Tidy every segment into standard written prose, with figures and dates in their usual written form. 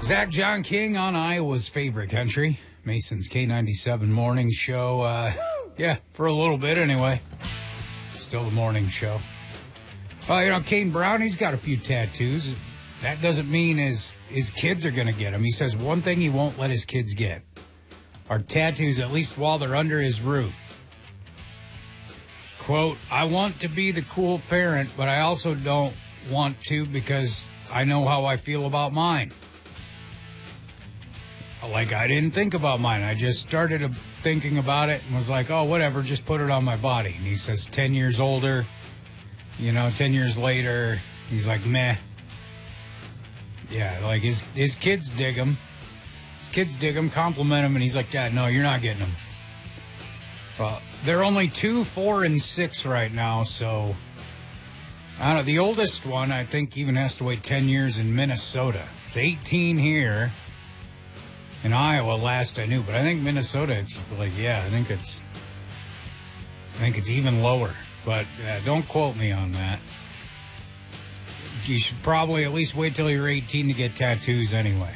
Zach John King on Iowa's favorite country, Mason's K97 morning show. For a little bit anyway. Still the morning show. Well, Kane Brown, he's got a few tattoos. That doesn't mean his kids are going to get them. He says one thing he won't let his kids get are tattoos, at least while they're under his roof. Quote, I want to be the cool parent, but I also don't want to because I know how I feel about mine. Like, I didn't think about mine. I just started thinking about it and was like, oh, whatever, just put it on my body. And he says 10 years older, 10 years later, he's like, meh. Yeah, like his kids dig him. His kids dig him, compliment him, and he's like, Dad, no, you're not getting them. Well, they're only 2, 4, and 6 right now, so I don't know. The oldest one, I think, even has to wait 10 years in Minnesota. It's 18 here. In Iowa, last I knew, but I think Minnesota, it's like, I think it's even lower. But don't quote me on that. You should probably at least wait till you're 18 to get tattoos anyway.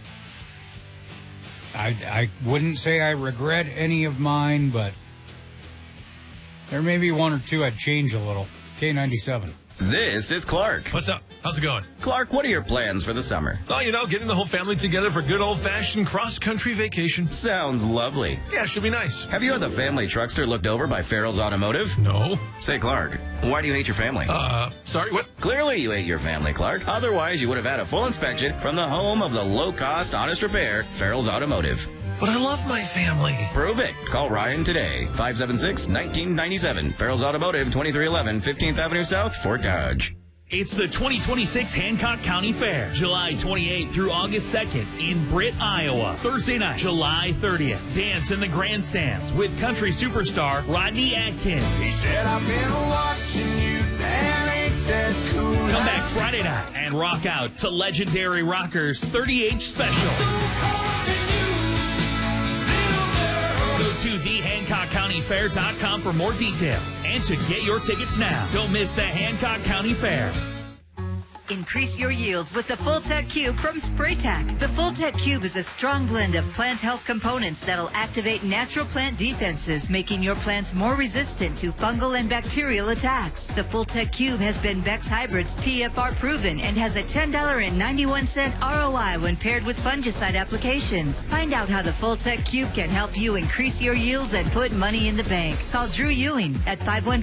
I wouldn't say I regret any of mine, but there may be one or two I'd change a little. K97. This is Clark. What's up? How's it going? Clark, what are your plans for the summer? Oh, getting the whole family together for a good old-fashioned cross-country vacation. Sounds lovely. Yeah, should be nice. Have you had the family truckster looked over by Farrell's Automotive? No. Say, Clark, why do you hate your family? Sorry, what? Clearly you hate your family, Clark. Otherwise, you would have had a full inspection from the home of the low-cost, honest repair, Farrell's Automotive. But I love my family. Prove it. Call Ryan today. 576-1997. Farrell's Automotive, 2311 15th Avenue South, Fort Dodge. It's the 2026 Hancock County Fair, July 28th through August 2nd in Britt, Iowa. Thursday night, July 30th. Dance in the grandstands with country superstar Rodney Atkins. He said, I've been watching you, that ain't that cool. Come back Friday night and rock out to legendary rockers 30H Special. Go to thehancockcountyfair.com for more details and to get your tickets now. Don't miss the Hancock County Fair. Increase your yields with the Full-Tech Cube from Spraytech. The Full-Tech Cube is a strong blend of plant health components that'll activate natural plant defenses, making your plants more resistant to fungal and bacterial attacks. The Full-Tech Cube has been Bex Hybrid's PFR proven and has a $10.91 ROI when paired with fungicide applications. Find out how the Full-Tech Cube can help you increase your yields and put money in the bank. Call Drew Ewing at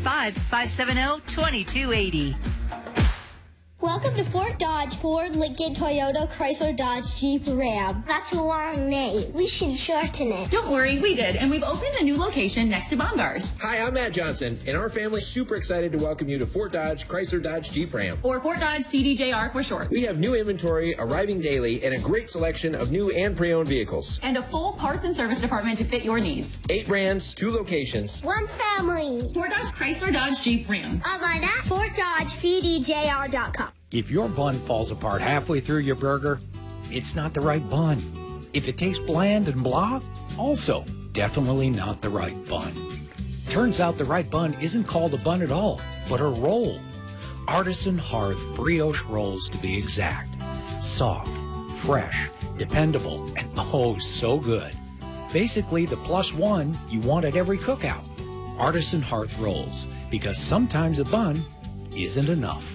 515-570-2280. Welcome to Fort Dodge, Ford, Lincoln, Toyota, Chrysler, Dodge, Jeep, Ram. That's a long name. We should shorten it. Don't worry, we did, and we've opened a new location next to Bongars. Hi, I'm Matt Johnson, and our family is super excited to welcome you to Fort Dodge, Chrysler, Dodge, Jeep, Ram. Or Fort Dodge CDJR for short. We have new inventory arriving daily and a great selection of new and pre-owned vehicles. And a full parts and service department to fit your needs. 8 brands, 2 locations. One family. Fort Dodge, Chrysler, Dodge, Jeep, Ram. I'll buy that. FortDodgeCDJR.com. If your bun falls apart halfway through your burger, it's not the right bun. If it tastes bland and blah, also definitely not the right bun. Turns out the right bun isn't called a bun at all, but a roll. Artisan Hearth brioche rolls to be exact. Soft, fresh, dependable, and oh so good. Basically the +1 you want at every cookout. Artisan Hearth rolls, because sometimes a bun isn't enough.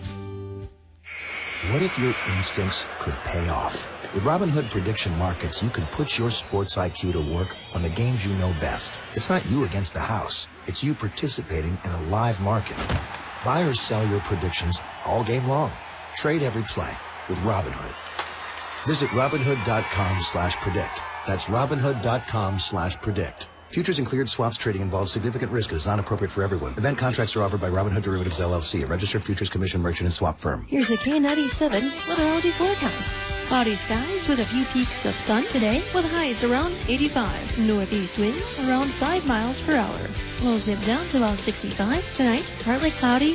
What if your instincts could pay off? With Robinhood Prediction Markets, you can put your sports IQ to work on the games you know best. It's not you against the house. It's you participating in a live market. Buy or sell your predictions all game long. Trade every play with Robinhood. Visit Robinhood.com/predict. That's Robinhood.com/predict. Futures and cleared swaps trading involves significant risk and is not appropriate for everyone. Event contracts are offered by Robinhood Derivatives LLC, a registered futures commission merchant and swap firm. Here's a K97 meteorology forecast. Cloudy skies with a few peaks of sun today with highs around 85. Northeast winds around 5 miles per hour. Lows dip down to about 65. Tonight, partly cloudy.